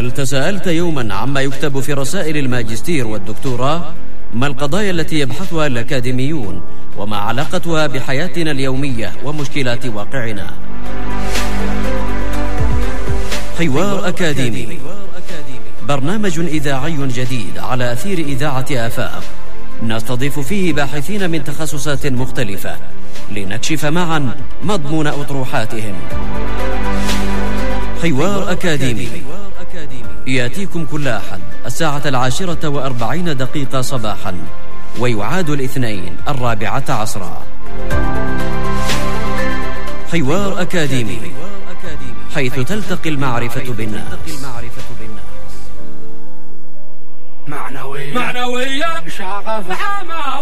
هل تساءلت يوما عما يكتب في رسائل الماجستير والدكتوراه؟ ما القضايا التي يبحثها الأكاديميون وما علاقتها بحياتنا اليومية ومشكلات واقعنا؟ حوار أكاديمي، برنامج إذاعي جديد على أثير إذاعة آفاق، نستضيف فيه باحثين من تخصصات مختلفة لنكشف معا مضمون أطروحاتهم. حوار أكاديمي يأتيكم كل أحد 10:40 صباحا، ويعاد الاثنين 4 عصرا. حوار أكاديمي، حيث تلتقي المعرفة بالناس. معنوية شغف عامة.